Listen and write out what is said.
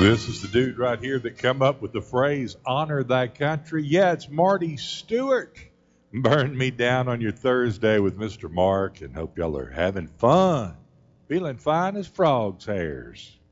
This is the dude right here that come up with the phrase honor thy country. Yeah, it's Marty Stewart. Burn me down on your Thursday with Mr. Mark, and hope y'all are having fun. Feeling fine as frogs' hairs.